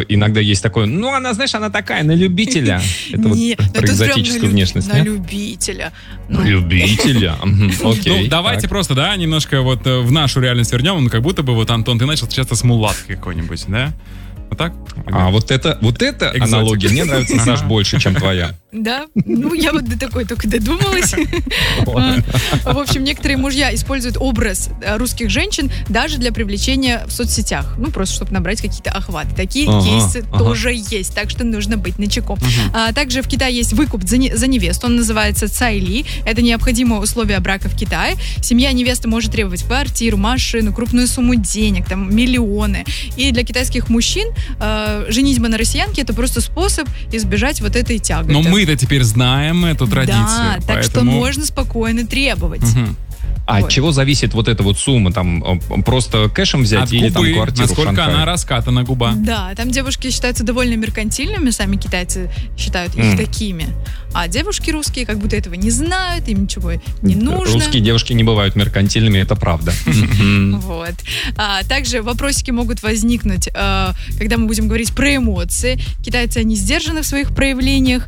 иногда есть такое, ну, она, знаешь, она такая, на любителя. Это вот про экзотическую внешность. На любителя. На любителя? Окей. Ну, давайте просто, да, немножко вот в нашу реальность вернем. Ну, как будто бы вот, Антон, ты начал часто с мулаткой какой-нибудь, да? Вот так? А вот это аналогия мне нравится, Саш, больше, чем твоя. Да? Ну, я вот до такой только додумалась. В общем, некоторые мужья используют образ русских женщин даже для привлечения в соцсетях. Ну, просто чтобы набрать какие-то охваты. Такие кейсы тоже есть, так что нужно быть начеку. Также в Китае есть выкуп за невесту, он называется цайли. Это необходимое условие брака в Китае. Семья невесты может требовать квартиру, машину, крупную сумму денег, там, миллионы. И для китайских мужчин женитьба на россиянке — это просто способ избежать вот этой тяготы. Но мы-то теперь знаем эту традицию. Да, так поэтому... что можно спокойно требовать. А от чего зависит вот эта вот сумма? Там просто кэшем взять от или губы, там квартиру в насколько Шанхае? она раскатана, губа? Да, там девушки считаются довольно меркантильными, сами китайцы считают их такими. А девушки русские как будто этого не знают, им ничего не нужно. Русские девушки не бывают меркантильными, это правда. Вот. Также вопросики могут возникнуть, когда мы будем говорить про эмоции. Китайцы, они сдержаны в своих проявлениях,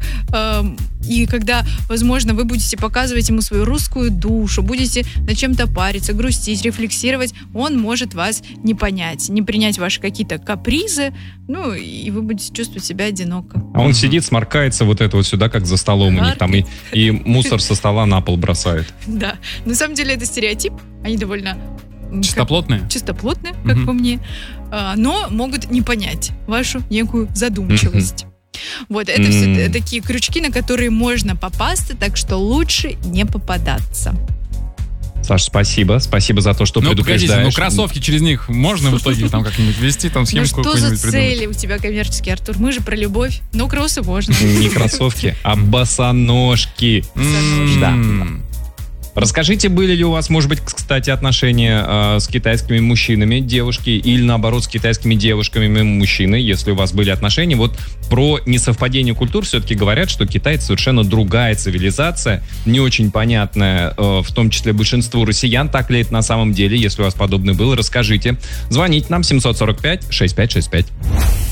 и когда, возможно, вы будете показывать ему свою русскую душу, будете над чем-то париться, грустить, рефлексировать, он может вас не понять, не принять ваши какие-то капризы, ну, и вы будете чувствовать себя одиноко. А он сидит, сморкается вот это вот сюда, как за столом у них там, и мусор со стола на пол бросает. Да, на самом деле это стереотип, они довольно... Чистоплотные? Чистоплотные, как по мне, но могут не понять вашу некую задумчивость. Вот, это все такие крючки, на которые можно попасться, так что лучше не попадаться. Саш, спасибо. Спасибо за то, что предупреждаешь. Ну, кроссовки через них можно в итоге там как-нибудь ввести, там схемку какую-нибудь придумать? Ну, что за цели у тебя коммерческие, Артур? Мы же про любовь. Ну, кроссы можно. Не кроссовки, а босоножки. Да. Расскажите, были ли у вас, может быть, кстати, отношения с китайскими мужчинами, девушки, или наоборот, с китайскими девушками, мужчины, если у вас были отношения. Вот про несовпадение культур все-таки говорят, что Китай совершенно другая цивилизация, не очень понятная, в том числе большинству россиян. Так ли это на самом деле? Если у вас подобное было, расскажите. Звоните нам 745-6565.